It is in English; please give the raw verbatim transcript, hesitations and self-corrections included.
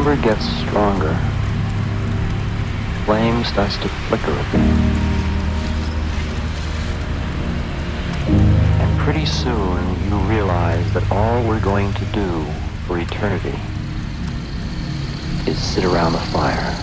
ember gets stronger, flame starts to flicker a bit. And pretty soon you realize that all we're going to do for eternity is sit around the fire.